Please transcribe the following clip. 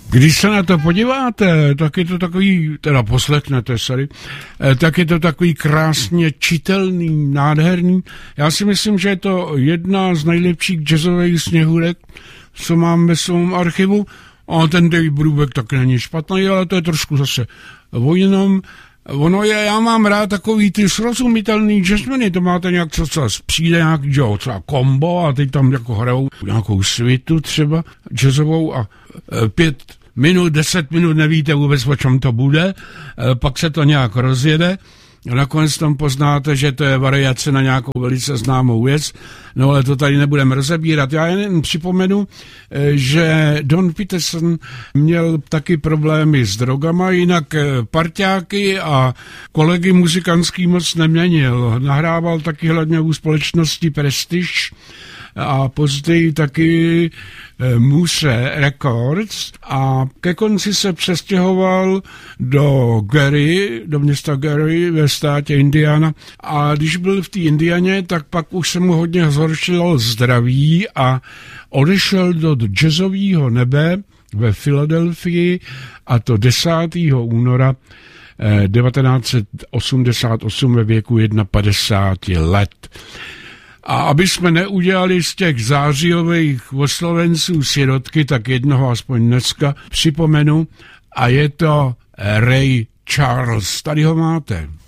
Když se na to podíváte, tak je to takový, teda poslechnete, tak je to takový krásně čitelný, nádherný. Já si myslím, že je to jedna z nejlepších jazzových sněhurek, co mám ve svém archivu. A ten David Brubeck taky není špatný, ale to je trošku zase o jinom. Ono je, já mám rád takový ty srozumitelný jazzmeny, to máte nějak co přijde nějaký, jo, třeba kombo a teď tam jako hrajou nějakou svitu třeba jazzovou a 5 minut, 10 minut nevíte vůbec, o čem to bude, pak se to nějak rozjede. Nakonec tam poznáte, že to je variace na nějakou velice známou věc, no ale to tady nebudeme rozebírat. Já jen připomenu, že Don Peterson měl taky problémy s drogama, jinak parťáky a kolegy muzikantský moc neměnil. Nahrával taky hlavně u společnosti Prestige a později taky Muse Records a ke konci se přestěhoval do města Gary ve státě Indiana a když byl v té Indianě, tak pak už se mu hodně zhoršilo zdraví a odešel do jazzového nebe ve Filadelfii a to 10. února 1988 ve věku 51 let. A aby jsme neudělali z těch zářijových oslovenců sirotky, tak jednoho aspoň dneska připomenu a je to Ray Charles. Tady ho máte.